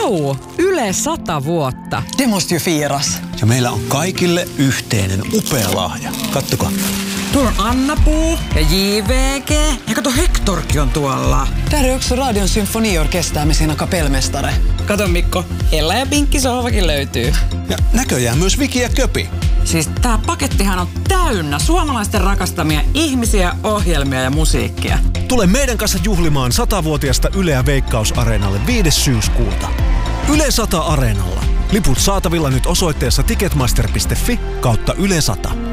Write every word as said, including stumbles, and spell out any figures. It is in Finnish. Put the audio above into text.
Vau! Yle sata vuotta. Det måste ju firas. Ja meillä on kaikille yhteinen upea lahja. Kattokaa. Tuolla on Anna-Puu ja J V G. Ja kato, Hektorkin on tuolla. Där är också Radion symfoniorkester med sina kapellmästare. Kato Mikko, Ella ja Pinkki sohvakin löytyy. Ja näköjään myös Viki ja Köpi. Siis tää pakettihan on täynnä suomalaisten rakastamia ihmisiä, ohjelmia ja musiikkia. Tule meidän kanssa juhlimaan satavuotiaasta Yleä Veikkaus-areenalle viides syyskuuta. Yle sata Areenalla. Liput saatavilla nyt osoitteessa ticketmaster piste fi kautta Yle sata.